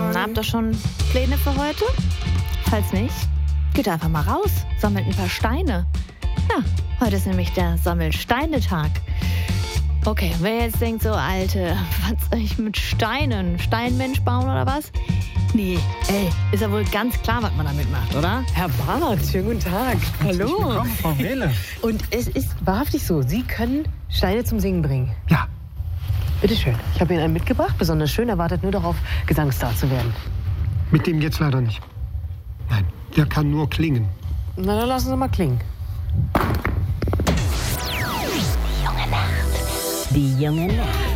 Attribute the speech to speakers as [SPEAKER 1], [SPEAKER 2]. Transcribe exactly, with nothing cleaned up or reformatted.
[SPEAKER 1] Na, habt ihr schon Pläne für heute? Falls nicht, geht einfach mal raus, sammelt ein paar Steine. Ja, heute ist nämlich der Sammelsteinetag. Okay, wer jetzt denkt so, Alte, was soll ich mit Steinen? Steinmensch bauen oder was? Nee, ey, ist ja wohl ganz klar, was man damit macht, oder?
[SPEAKER 2] Herr Barth, schönen guten Tag. Hallo.
[SPEAKER 3] Willkommen, Frau Wehle.
[SPEAKER 2] Und es ist wahrhaftig so, Sie können Steine zum Singen bringen.
[SPEAKER 3] Ja,
[SPEAKER 2] Bitte schön. Ich habe Ihnen einen mitgebracht, besonders schön, er wartet nur darauf, Gesangsstar zu werden.
[SPEAKER 3] mit dem jetzt leider nicht. Nein, der kann nur klingen.
[SPEAKER 2] Na, dann lassen Sie mal klingen.
[SPEAKER 4] Die junge Nacht.